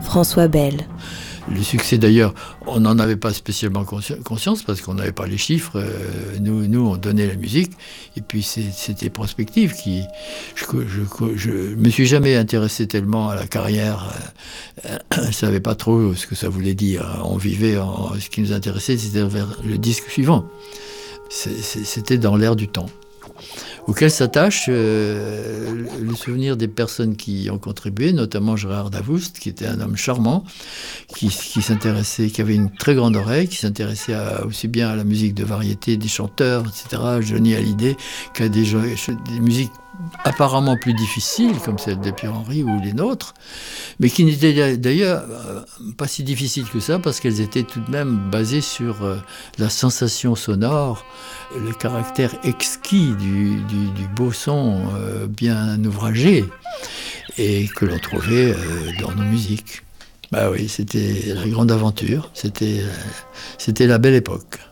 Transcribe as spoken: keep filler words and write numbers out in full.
François Bell. Le succès d'ailleurs, on n'en avait pas spécialement consci- conscience parce qu'on n'avait pas les chiffres. Euh, nous, nous, on donnait la musique et puis c'est, c'était prospective. Qui, je, je, je me suis jamais intéressé tellement à la carrière. Euh, je ne savais pas trop ce que ça voulait dire. On vivait, en, ce qui nous intéressait, c'était vers le disque suivant. C'est, c'est, c'était dans l'air du temps. Auquel s'attache euh, le souvenir des personnes qui ont contribué, notamment Gérard Davoust, qui était un homme charmant, qui, qui s'intéressait, qui avait une très grande oreille, qui s'intéressait à, aussi bien à la musique de variété, des chanteurs, et cetera, Johnny Hallyday, qu'à des, des musiques apparemment plus difficiles, comme celle de Pierre-Henry ou les nôtres, mais qui n'étaient d'ailleurs euh, pas si difficiles que ça, parce qu'elles étaient tout de même basées sur euh, la sensation sonore, le caractère exquis du, du, du beau son euh, bien ouvragé, et que l'on trouvait euh, dans nos musiques. Bah oui, c'était la grande aventure, c'était, euh, c'était la belle époque.